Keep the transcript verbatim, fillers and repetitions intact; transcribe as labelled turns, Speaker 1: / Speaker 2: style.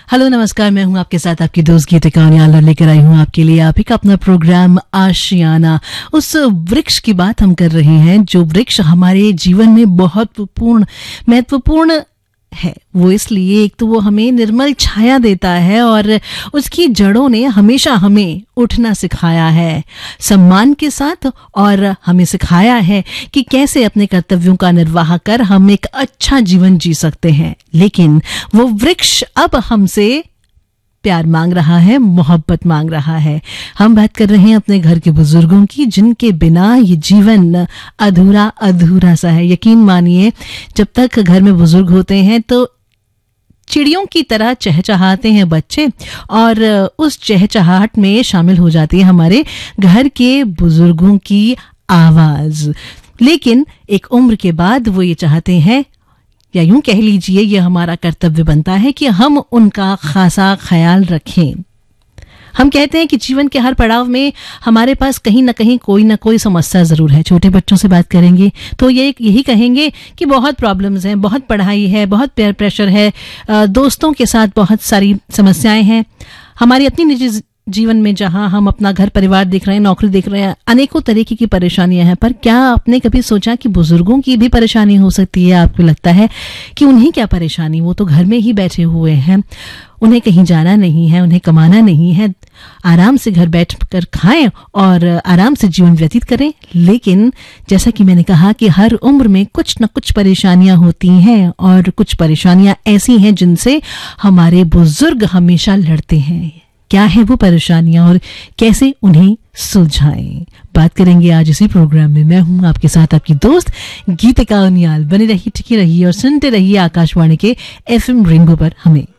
Speaker 1: Hello नमस्कार, मैं हूं आपके साथ आपकी दोस्त गीतिका उनियाल और लेकर आई हूं आपके लिए आप ही का अपना प्रोग्राम आशियाना। उस वृक्ष की बात हम कर रहे हैं जो वृक्ष हमारे जीवन में बहुत पूर्ण महत्वपूर्ण है। वो इसलिए, एक तो वो हमें निर्मल छाया देता है और उसकी जड़ों ने हमेशा हमें उठना सिखाया है सम्मान के साथ, और हमें सिखाया है कि कैसे अपने कर्तव्यों का निर्वाह कर हम एक अच्छा जीवन जी सकते हैं। लेकिन वो वृक्ष अब हमसे प्यार मांग रहा है, मोहब्बत मांग रहा है। हम बात कर रहे हैं अपने घर के बुजुर्गों की, जिनके बिना ये जीवन अधूरा अधूरा सा है। यकीन मानिए, जब तक घर में बुजुर्ग होते हैं तो चिड़ियों की तरह चहचहाते हैं बच्चे, और उस चहचहाहट में शामिल हो जाती है हमारे घर के बुजुर्गों की आवाज। लेकिन एक उम्र के बाद वो ये चाहते हैं, या यूं कह लीजिए ये हमारा कर्तव्य बनता है कि हम उनका खासा ख्याल रखें। हम कहते हैं कि जीवन के हर पड़ाव में हमारे पास कहीं ना कहीं कोई ना कोई समस्या जरूर है। छोटे बच्चों से बात करेंगे तो ये यही कहेंगे कि बहुत प्रॉब्लम्स हैं, बहुत पढ़ाई है, बहुत पेयर प्रेशर है, दोस्तों के साथ बहुत सारी समस्याएं हैं। हमारी अपनी निजी जीवन में जहां हम अपना घर परिवार देख रहे हैं, नौकरी देख रहे हैं, अनेकों तरीके की परेशानियां हैं। पर क्या आपने कभी सोचा कि बुजुर्गों की भी परेशानी हो सकती है? आपको लगता है कि उन्हें क्या परेशानी, वो तो घर में ही बैठे हुए हैं, उन्हें कहीं जाना नहीं है, उन्हें कमाना नहीं है, आराम से घर बैठ कर खाएं और आराम से जीवन व्यतीत करें। लेकिन जैसा कि मैंने कहा कि हर उम्र में कुछ न कुछ परेशानियां होती हैं, और कुछ परेशानियां ऐसी हैं जिनसे हमारे बुजुर्ग हमेशा लड़ते हैं। क्या है वो परेशानियां और कैसे उन्हें सुलझाएं, बात करेंगे आज इसी प्रोग्राम में। मैं हूं आपके साथ आपकी दोस्त गीतिका उनियाल। बने रहिए, टिके रहिए और सुनते रहिए आकाशवाणी के एफएम रेनबो पर हमें।